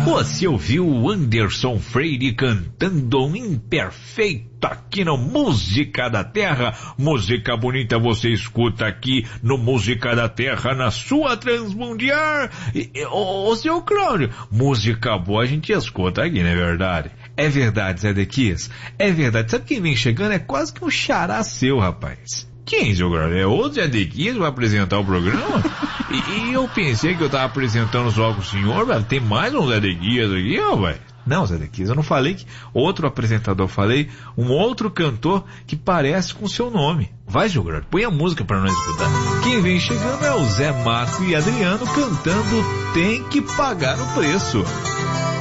Você ouviu o Anderson Freire cantando um imperfeito aqui no Música da Terra. Música bonita você escuta aqui no Música da Terra, na sua Transmundial. Ô, seu Cláudio, música boa a gente escuta aqui, não é verdade? É verdade, Zé Dequias. É verdade. Sabe quem vem chegando? É quase que um xará seu, rapaz. Quem, seu Cláudio? É outro Zé Dequias vai apresentar o programa? E eu pensei que eu tava apresentando só com o senhor, velho. Tem mais um Zé Dequias aqui, ó, velho. Não, Zé Dequias, eu não falei que outro apresentador, falei um outro cantor que parece com o seu nome. Vai, seu Cláudio, põe a música pra nós escutar. Quem vem chegando é o Zé Marco e Adriano cantando Tem que Pagar o Preço.